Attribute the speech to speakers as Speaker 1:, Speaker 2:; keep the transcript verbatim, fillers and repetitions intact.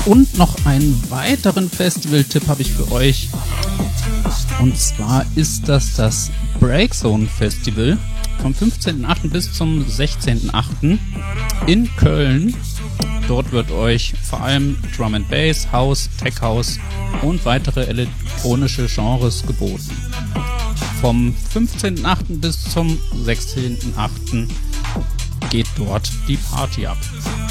Speaker 1: Und noch einen weiteren Festival-Tipp habe ich für euch. Und zwar ist das das Breakzone Festival vom fünfzehnten achten bis zum sechzehnten achten in Köln. Dort wird euch vor allem Drum and Bass, House, Tech House und weitere elektronische Genres geboten. Vom fünfzehnten achten bis zum sechzehnten achten geht dort die Party ab.